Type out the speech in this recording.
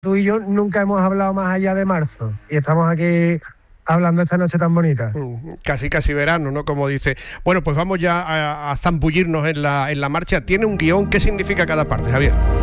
tú y yo nunca hemos hablado más allá de marzo y estamos aquí hablando esta noche tan bonita. Casi verano, ¿no? Como dice. Bueno, pues vamos ya a zambullirnos en la marcha. Tiene un guión. ¿Qué significa cada parte, Javier?